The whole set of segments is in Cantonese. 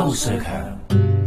瑞強，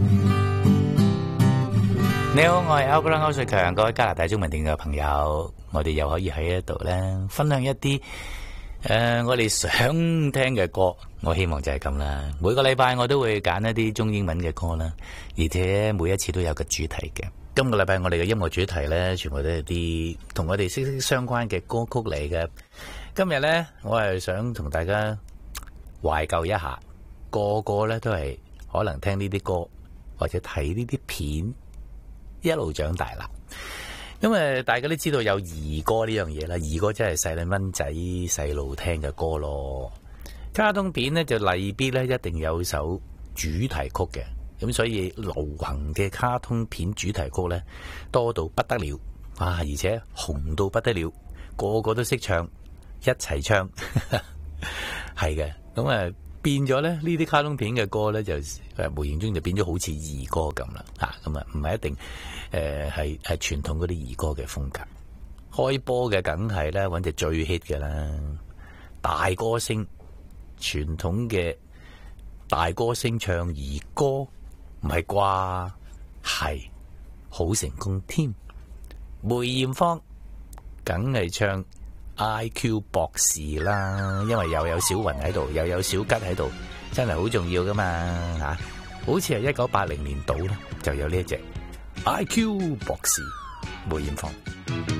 你好，我係 Albert 歐瑞強，各位加拿大中文電台嘅朋友，我哋又可以喺呢度咧分享一啲我哋想聽嘅歌，我希望就係咁啦。每個禮拜我都會揀一啲中英文嘅歌啦，而且每一次都有個主題嘅。今個禮拜我哋嘅音樂主題咧，全部都係啲同我哋息息相關嘅歌曲嚟嘅。今日咧，我係想同大家懷舊一下，個個咧都係可能聽呢啲歌或者睇呢啲片一路長大啦。因為大家都知道有兒歌呢樣嘢啦，兒歌真係細蚊仔細路聽嘅歌咯。卡通片咧就例必咧一定有首主題曲嘅，咁所以流行嘅卡通片主題曲咧多到不得了啊，而且紅到不得了，個個都識唱，一齊唱，係嘅。咁啊變咗咧呢啲卡通片嘅歌咧就無形中就變咗好似兒歌咁啦，咁啊唔係一定係傳統嗰啲兒歌嘅風格。開波嘅梗係咧揾隻最 hit 嘅啦，大歌星，傳統嘅大歌星唱兒歌，唔係啩？係好成功添。梅艷芳梗係唱 IQ 博士啦，因為又有小雲喺度，又有小吉喺度，真係好重要噶嘛吓。好似係1980年度啦，就有呢一隻 IQ 博士，梅艷芳。